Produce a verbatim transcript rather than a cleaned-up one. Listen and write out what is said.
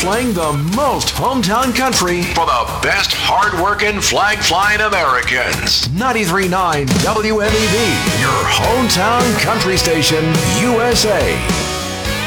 playing the most hometown country for the best hard-working, flag-flying Americans. ninety-three point nine W M E B, your hometown country station, U S A.